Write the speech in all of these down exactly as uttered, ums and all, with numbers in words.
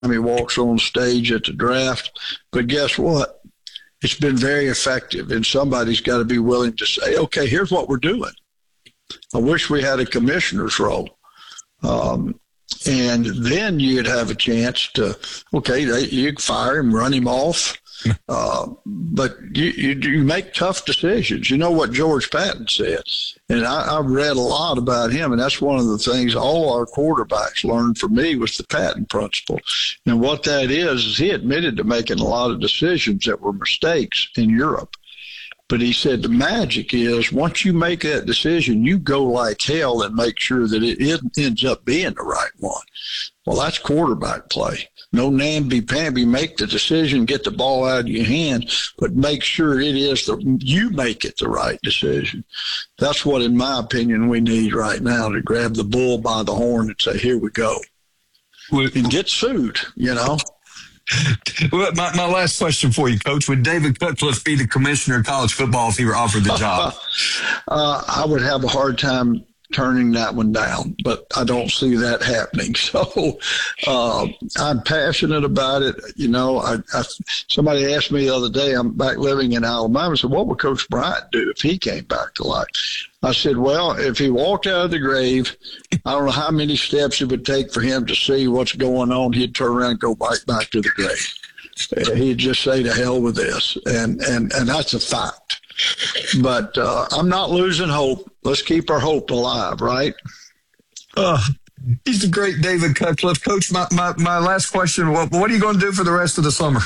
he walks on stage at the draft. But guess what? It's been very effective, and somebody's got to be willing to say, okay, here's what we're doing. I wish we had a commissioner's role. Um, and then you'd have a chance to, okay, they, you fire him, run him off. Uh, but you, you you make tough decisions. You know what George Patton said, and I, I've read a lot about him, and that's one of the things all our quarterbacks learned from me was the Patton principle. And what that is is he admitted to making a lot of decisions that were mistakes in Europe. But he said the magic is once you make that decision, you go like hell and make sure that it, it ends up being the right one. Well, that's quarterback play. No namby-pamby, make the decision, get the ball out of your hands, but make sure it is the you make it the right decision. That's what, in my opinion, we need right now, to grab the bull by the horn and say, here we go. And get sued, you know. Well, my, my last question for you, Coach. Would David Cutcliffe be the commissioner of college football if he were offered the job? uh, I would have a hard time turning that one down, but I don't see that happening. So uh, I'm passionate about it. You know, I, I, somebody asked me the other day, I'm back living in Alabama, I said, what would Coach Bryant do if he came back to life? I said, well, if he walked out of the grave, I don't know how many steps it would take for him to see what's going on. He'd turn around and go right back to the grave. He'd just say, to hell with this. And, and, and that's a fact. But uh, I'm not losing hope. Let's keep our hope alive, right? Uh, he's the great David Cutcliffe. Coach, my, my, my last question, what, what are you going to do for the rest of the summer?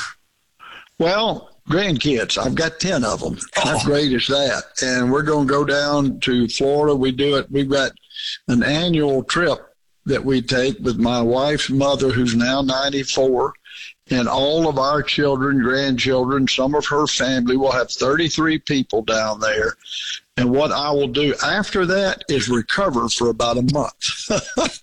Well, grandkids. I've got ten of them. How oh. great is that? And we're going to go down to Florida. We do it. We've got an annual trip that we take with my wife's mother, who's now ninety-four, and all of our children, grandchildren, some of her family. We'll have thirty-three people down there. And what I will do after that is recover for about a month.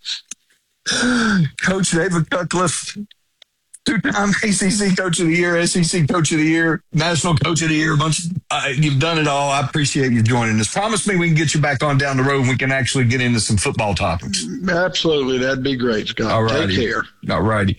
Coach David Cutcliffe, two-time A C C Coach of the Year, S E C Coach of the Year, National Coach of the Year. Bunch of, uh, you've done it all. I appreciate you joining us. Promise me we can get you back on down the road and we can actually get into some football topics. Absolutely. That'd be great, Scott. All righty. Take care. All righty.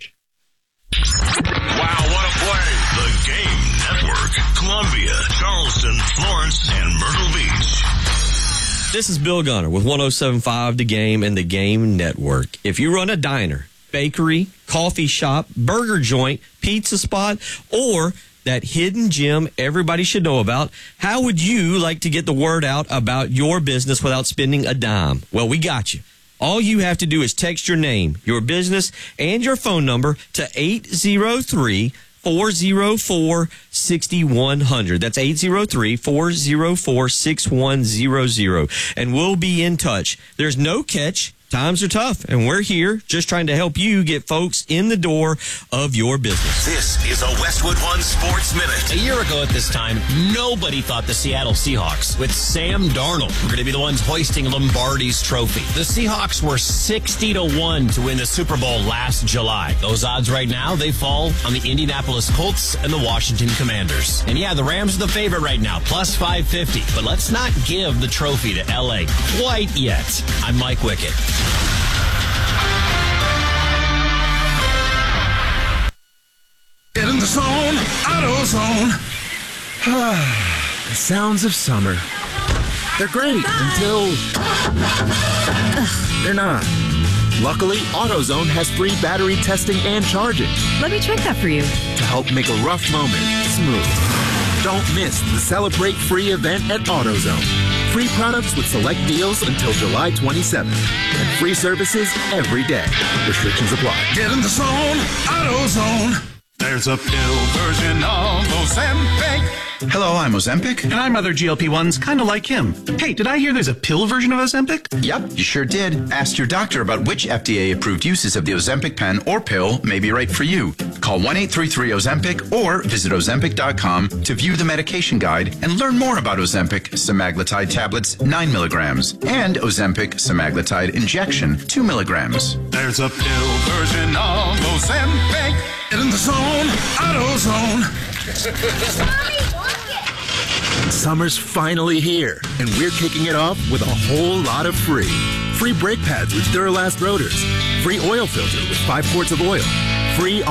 Wow, what a play. The Game Network. Columbia, Charleston, Florence, and Myrtle Beach. This is Bill Gunner with one oh seven point five The Game and The Game Network. If you run a diner, bakery, coffee shop, burger joint, pizza spot, or that hidden gem everybody should know about, how would you like to get the word out about your business without spending a dime? Well, we got you. All you have to do is text your name, your business, and your phone number to eight zero three, four zero four, six one zero zero. That's eight zero three, four zero four, six one zero zero. And we'll be in touch. There's no catch. Times are tough, and we're here just trying to help you get folks in the door of your business. This is a Westwood One Sports Minute. A year ago at this time, nobody thought the Seattle Seahawks, with Sam Darnold, were going to be the ones hoisting Lombardi's trophy. The Seahawks were sixty to one to win the Super Bowl last July. Those odds right now, they fall on the Indianapolis Colts and the Washington Commanders. And yeah, the Rams are the favorite right now, plus five fifty. But let's not give the trophy to L A quite yet. I'm Mike Wickett. Get in the zone, AutoZone. The sounds of summer. They're great until they're not. Luckily, AutoZone has free battery testing and charging. Let me check that for you. To help make a rough moment smooth. Don't miss the Celebrate Free event at AutoZone. Free products with select deals until July twenty-seventh. And free services every day. Restrictions apply. Get in the zone, AutoZone. There's a pill version of Ozempic. Hello, I'm Ozempic. And I'm other G L P ones, kind of like him. Hey, did I hear there's a pill version of Ozempic? Yep, you sure did. Ask your doctor about which F D A-approved uses of the Ozempic pen or pill may be right for you. Call one eight three three Ozempic or visit Ozempic dot com to view the medication guide and learn more about Ozempic semaglutide tablets, nine milligrams, and Ozempic semaglutide injection, two milligrams. There's a pill version of Ozempic. Get in the zone, AutoZone. Summer's finally here, and we're kicking it off with a whole lot of free. Free brake pads with Duralast rotors. Free oil filter with five quarts of oil. Free